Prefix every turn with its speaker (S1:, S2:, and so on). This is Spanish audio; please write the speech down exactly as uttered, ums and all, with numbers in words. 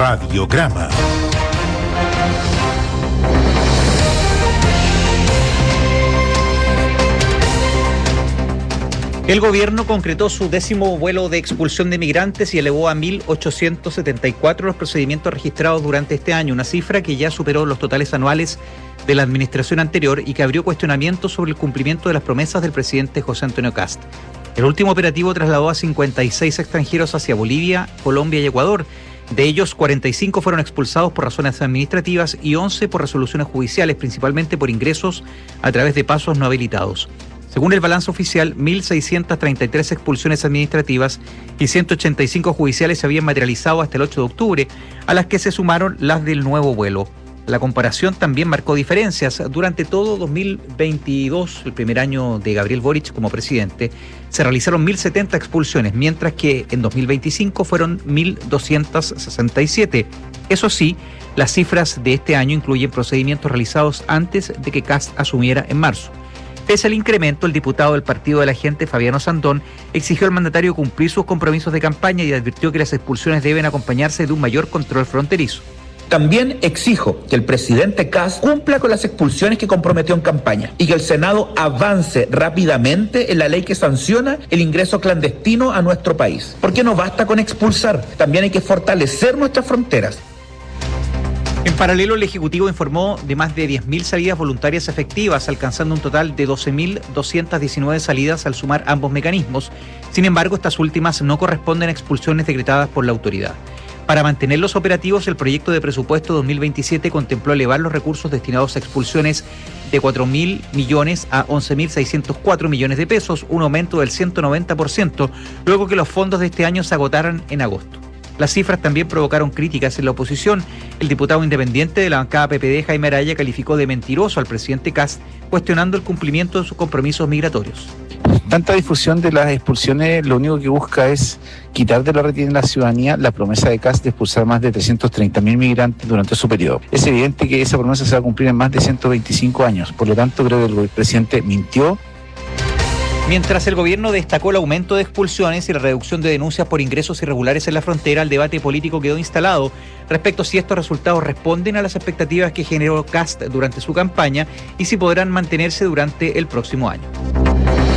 S1: Radiograma.
S2: El gobierno concretó su décimo vuelo de expulsión de migrantes y elevó a mil ochocientos setenta y cuatro los procedimientos registrados durante este año, una cifra que ya superó los totales anuales de la administración anterior y que abrió cuestionamientos sobre el cumplimiento de las promesas del presidente José Antonio Kast. El último operativo trasladó a cincuenta y seis extranjeros hacia Bolivia, Colombia y Ecuador. De ellos, cuarenta y cinco fueron expulsados por razones administrativas y once por resoluciones judiciales, principalmente por ingresos a través de pasos no habilitados. Según el balance oficial, mil seiscientas treinta y tres expulsiones administrativas y ciento ochenta y cinco judiciales se habían materializado hasta el ocho de octubre, a las que se sumaron las del nuevo vuelo. La comparación también marcó diferencias. Durante todo dos mil veintidós, el primer año de Gabriel Boric como presidente, se realizaron mil setenta expulsiones, mientras que en dos mil veinticinco fueron mil doscientas sesenta y siete. Eso sí, las cifras de este año incluyen procedimientos realizados antes de que Kast asumiera en marzo. Pese al incremento, el diputado del Partido de la Gente, Fabiano Sandón, exigió al mandatario cumplir sus compromisos de campaña y advirtió que las expulsiones deben acompañarse de un mayor control fronterizo.
S3: También exijo que el presidente Kast cumpla con las expulsiones que comprometió en campaña y que el Senado avance rápidamente en la ley que sanciona el ingreso clandestino a nuestro país. Porque no basta con expulsar, también hay que fortalecer nuestras fronteras.
S2: En paralelo, el Ejecutivo informó de más de diez mil salidas voluntarias efectivas, alcanzando un total de doce mil doscientas diecinueve salidas al sumar ambos mecanismos. Sin embargo, estas últimas no corresponden a expulsiones decretadas por la autoridad. Para mantener los operativos, el proyecto de presupuesto dos mil veintisiete contempló elevar los recursos destinados a expulsiones de cuatro mil millones a once mil seiscientos cuatro millones de pesos, un aumento del ciento noventa por ciento, luego que los fondos de este año se agotaran en agosto. Las cifras también provocaron críticas en la oposición. El diputado independiente de la bancada P P D, Jaime Araya, calificó de mentiroso al presidente Kast, cuestionando el cumplimiento de sus compromisos migratorios.
S4: Tanta difusión de las expulsiones lo único que busca es quitar de la retina de la ciudadanía la promesa de Kast de expulsar más de trescientos treinta mil migrantes durante su periodo. Es evidente que esa promesa se va a cumplir en más de ciento veinticinco años. Por lo tanto, creo que el presidente mintió.
S2: Mientras el gobierno destacó el aumento de expulsiones y la reducción de denuncias por ingresos irregulares en la frontera, el debate político quedó instalado respecto a si estos resultados responden a las expectativas que generó Kast durante su campaña y si podrán mantenerse durante el próximo año.